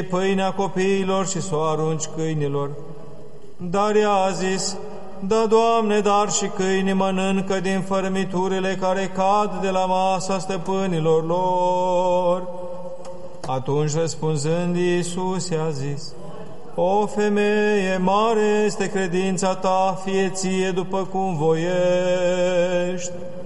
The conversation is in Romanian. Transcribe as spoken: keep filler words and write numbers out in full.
pâinea copiilor și să o arunci câinilor. Dar ea a zis: da, Doamne, dar și câinii mănâncă din fărâmiturile care cad de la masa stăpânilor lor. Atunci, răspunzând, Iisus i-a zis: o femeie, mare este credința ta, fie ție după cum voiești.